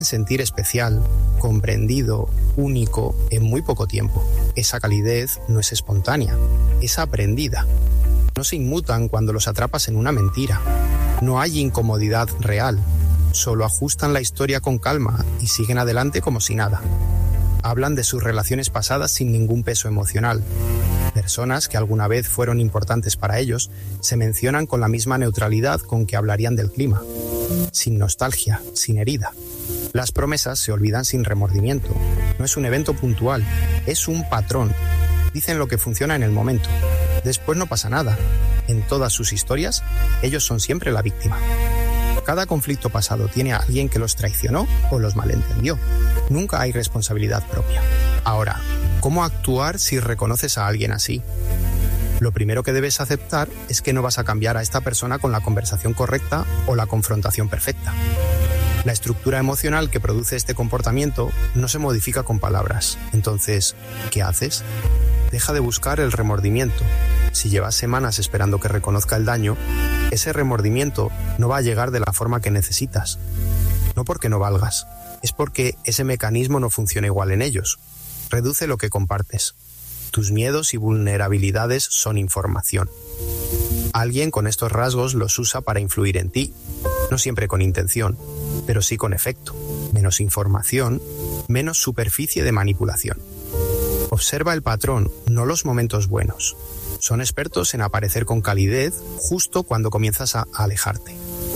sentir especial, comprendido, único en muy poco tiempo. Esa calidez no es espontánea, es aprendida. No se inmutan cuando los atrapas en una mentira. No hay incomodidad real. Solo ajustan la historia con calma y siguen adelante como si nada. Hablan de sus relaciones pasadas sin ningún peso emocional. Personas que alguna vez fueron importantes para ellos se mencionan con la misma neutralidad con que hablarían del clima. Sin nostalgia, sin herida. Las promesas se olvidan sin remordimiento. No es un evento puntual, es un patrón. Dicen lo que funciona en el momento. Después no pasa nada. En todas sus historias, ellos son siempre la víctima. Cada conflicto pasado tiene a alguien que los traicionó o los malentendió. Nunca hay responsabilidad propia. Ahora, ¿cómo actuar si reconoces a alguien así? Lo primero que debes aceptar es que no vas a cambiar a esta persona con la conversación correcta o la confrontación perfecta. La estructura emocional que produce este comportamiento no se modifica con palabras. Entonces, ¿qué haces? Deja de buscar el remordimiento. Si llevas semanas esperando que reconozca el daño, ese remordimiento no va a llegar de la forma que necesitas. No porque no valgas, es porque ese mecanismo no funciona igual en ellos. Reduce lo que compartes. Tus miedos y vulnerabilidades son información. Alguien con estos rasgos los usa para influir en ti, no siempre con intención, pero sí con efecto. Menos información, menos superficie de manipulación. Observa el patrón, no los momentos buenos. Son expertos en aparecer con calidez justo cuando comienzas a alejarte.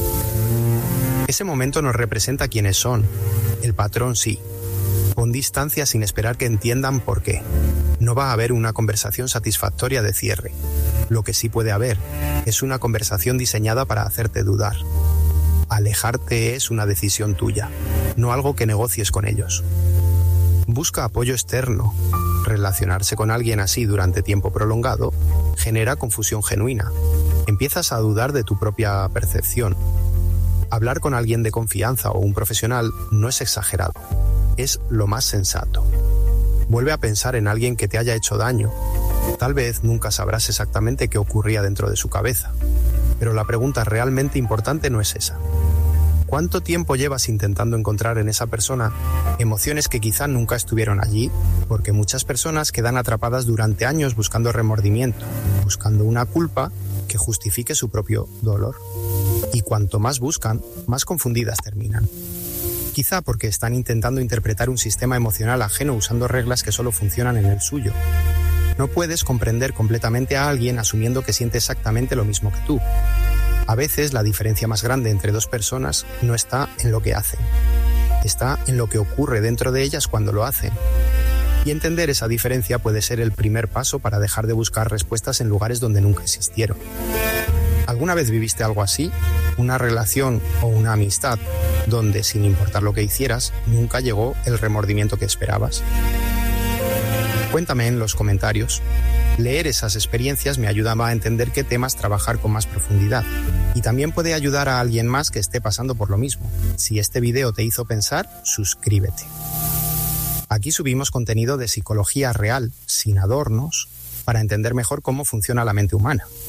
Ese momento no representa quiénes son, el patrón sí. Pon distancia sin esperar que entiendan por qué. No va a haber una conversación satisfactoria de cierre. Lo que sí puede haber es una conversación diseñada para hacerte dudar. Alejarte es una decisión tuya, no algo que negocies con ellos. Busca apoyo externo. Relacionarse con alguien así durante tiempo prolongado genera confusión genuina. Empiezas a dudar de tu propia percepción. Hablar con alguien de confianza o un profesional no es exagerado, es lo más sensato. Vuelve a pensar en alguien que te haya hecho daño. Tal vez nunca sabrás exactamente qué ocurría dentro de su cabeza, pero la pregunta realmente importante no es esa. ¿Cuánto tiempo llevas intentando encontrar en esa persona emociones que quizá nunca estuvieron allí? Porque muchas personas quedan atrapadas durante años buscando remordimiento, buscando una culpa que justifique su propio dolor. Y cuanto más buscan, más confundidas terminan. Quizá porque están intentando interpretar un sistema emocional ajeno usando reglas que solo funcionan en el suyo. No puedes comprender completamente a alguien asumiendo que siente exactamente lo mismo que tú. A veces la diferencia más grande entre dos personas no está en lo que hacen, está en lo que ocurre dentro de ellas cuando lo hacen. Y entender esa diferencia puede ser el primer paso para dejar de buscar respuestas en lugares donde nunca existieron. ¿Alguna vez viviste algo así? Una relación o una amistad donde, sin importar lo que hicieras, nunca llegó el remordimiento que esperabas. Cuéntame en los comentarios. Leer esas experiencias me ayudaba a entender qué temas trabajar con más profundidad. Y también puede ayudar a alguien más que esté pasando por lo mismo. Si este video te hizo pensar, suscríbete. Aquí subimos contenido de psicología real, sin adornos, para entender mejor cómo funciona la mente humana.